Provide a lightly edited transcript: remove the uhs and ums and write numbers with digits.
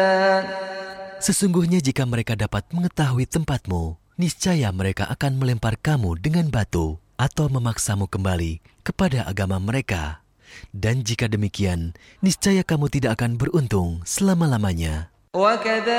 Sesungguhnya jika mereka dapat mengetahui tempatmu, niscaya mereka akan melempar kamu dengan batu atau memaksamu kembali kepada agama mereka. Dan jika demikian, niscaya kamu tidak akan beruntung selama-lamanya.